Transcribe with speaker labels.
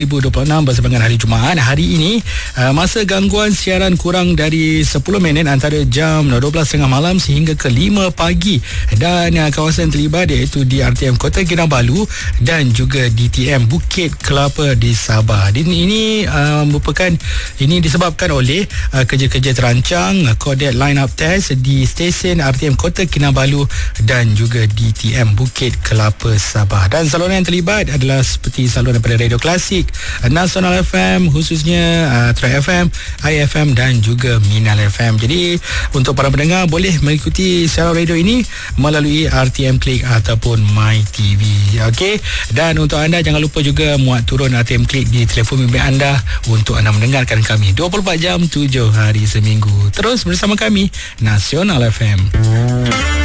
Speaker 1: 2026 berseberangan hari Jumaat. Hari ini masa gangguan siaran kurang dari 10 minit antara jam 12.30 malam sehingga ke 5 pagi, dan kawasan terlibat iaitu di RTM Kota Kinabalu dan juga DTM Bukit Kelapa di Sabah. Ini merupakan disebabkan oleh kerja-kerja terancang Kodet Line Up Test di stesen RTM Kota Kinabalu dan juga DTM Bukit Kelapa Sabah. Dan saluran yang terlibat adalah seperti saluran daripada Radio Klasik, Nasional FM, khususnya Track FM, IFM dan juga Minal FM. Jadi untuk para pendengar boleh mengikuti siaran radio ini melalui RTM Click ataupun MyTV. Okey. Dan untuk anda jangan lupa juga muat turun RTM Click di telefon bimbit anda untuk anda mendengarkan kami 24 jam 7 hari seminggu. Terus bersama kami Nasional FM.